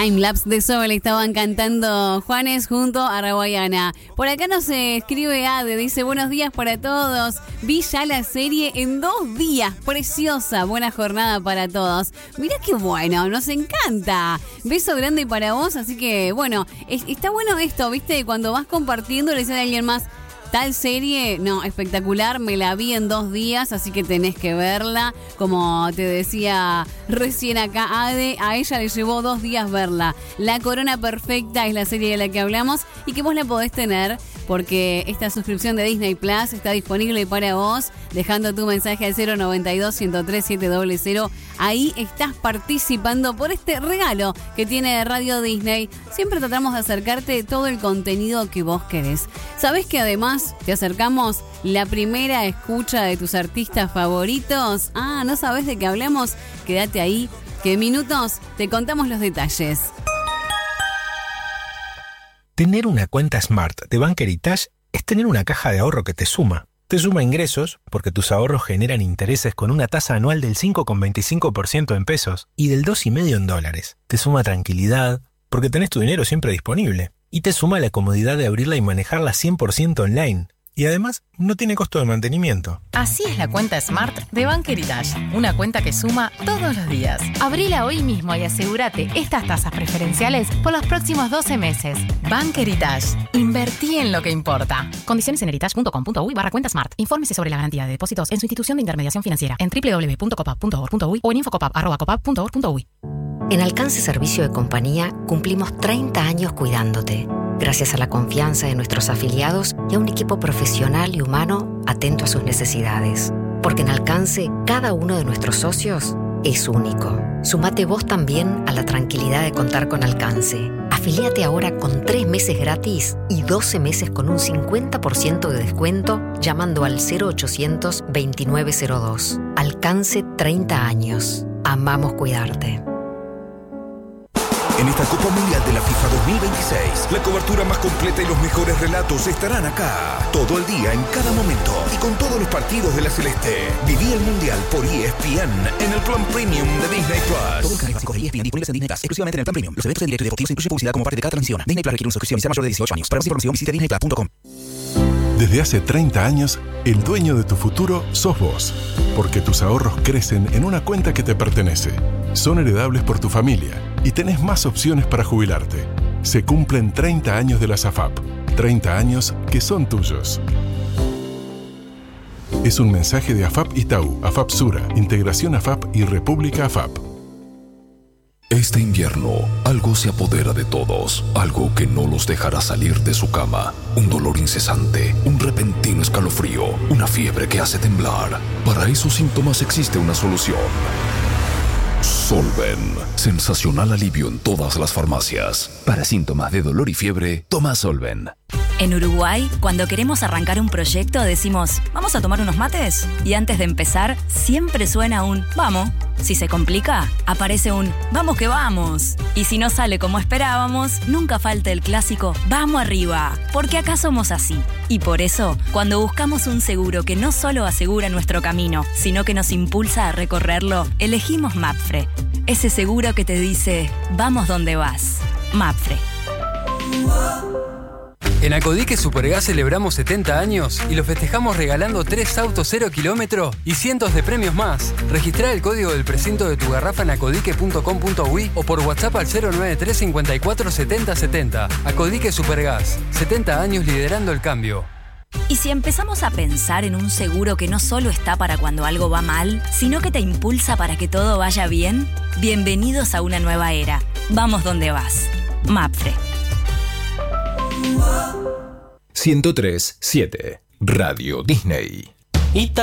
Timelapse de Sol estaban cantando Juanes junto a Raguayana. Por acá nos escribe Ade, dice: buenos días para todos. Vi ya la serie en 2 días. Preciosa, buena jornada para todos. Mirá qué bueno, nos encanta. Beso grande para vos, así que bueno, está bueno esto, ¿viste? Cuando vas compartiendo, le dice a alguien más: tal serie, no, espectacular, me la vi en 2 días, así que tenés que verla. Como te decía recién acá Ade, a ella le llevó 2 días verla. La Corona Perfecta es la serie de la que hablamos y que vos la podés tener porque esta suscripción de Disney Plus está disponible para vos, dejando tu mensaje al 092-103-700. Ahí estás participando por este regalo que tiene Radio Disney. Siempre tratamos de acercarte todo el contenido que vos querés. ¿Sabés que además te acercamos la primera escucha de tus artistas favoritos? Ah, ¿no sabés de qué hablamos? Quédate ahí, que en minutos te contamos los detalles. Tener una cuenta Smart de Bank Heritage es tener una caja de ahorro que te suma. Te suma ingresos porque tus ahorros generan intereses con una tasa anual del 5,25% en pesos y del 2,5% en dólares. Te suma tranquilidad porque tenés tu dinero siempre disponible. Y te suma la comodidad de abrirla y manejarla 100% online. Y además, no tiene costo de mantenimiento. Así es la cuenta Smart de Bank Heritage. Una cuenta que suma todos los días. Abrila hoy mismo y asegúrate estas tasas preferenciales por los próximos 12 meses. Bank Heritage. Invertí en lo que importa. Condiciones en heritage.com.uy/cuenta Smart. Infórmese sobre la garantía de depósitos en su institución de intermediación financiera en www.copap.org.uy o en infocopap@copap.org.uy. En Alcance Servicio de Compañía cumplimos 30 años cuidándote. Gracias a la confianza de nuestros afiliados y a un equipo profesional y humano atento a sus necesidades. Porque en Alcance, cada uno de nuestros socios es único. Sumate vos también a la tranquilidad de contar con Alcance. Afilíate ahora con 3 meses gratis y 12 meses con un 50% de descuento llamando al 0800 2902. Alcance 30 años. Amamos cuidarte. En esta Copa Mundial de la FIFA 2026, la cobertura más completa y los mejores relatos estarán acá. Todo el día, en cada momento y con todos los partidos de la Celeste. Viví el Mundial por ESPN en el plan premium de Disney Plus. Todos los canales básicos de ESPN disponibles en Disney Plus, exclusivamente en el plan premium. Los eventos en directo y deportivos incluyen publicidad como parte de cada transmisión. Disney Plus requiere una suscripción y sea mayor de 18 años. Para más información visita disneyplus.com. Desde hace 30 años, el dueño de tu futuro sos vos. Porque tus ahorros crecen en una cuenta que te pertenece. Son heredables por tu familia y tenés más opciones para jubilarte. Se cumplen 30 años de la SAFAP. 30 años que son tuyos. Es un mensaje de AFAP Itaú, AFAP Sura, Integración AFAP y República AFAP. Este invierno, algo se apodera de todos, algo que no los dejará salir de su cama. Un dolor incesante, un repentino escalofrío, una fiebre que hace temblar. Para esos síntomas existe una solución. Solven. Sensacional alivio en todas las farmacias. Para síntomas de dolor y fiebre, toma Solven. En Uruguay, cuando queremos arrancar un proyecto, decimos: ¿vamos a tomar unos mates? Y antes de empezar, siempre suena un «vamos». Si se complica, aparece un «vamos que vamos». Y si no sale como esperábamos, nunca falta el clásico «vamos arriba», porque acá somos así. Y por eso, cuando buscamos un seguro que no solo asegura nuestro camino, sino que nos impulsa a recorrerlo, elegimos Mapfre. Ese seguro que te dice «vamos donde vas». Mapfre. En Acodique Supergas celebramos 70 años y lo festejamos regalando 3 autos 0 kilómetros y cientos de premios más. Registrá el código del precinto de tu garrafa en acodique.com.uy o por WhatsApp al 093 54 70 70. Acodique Supergas, 70 años liderando el cambio. Y si empezamos a pensar en un seguro que no solo está para cuando algo va mal, sino que te impulsa para que todo vaya bien, bienvenidos a una nueva era. Vamos donde vas. Mapfre. 103.7 Radio Disney.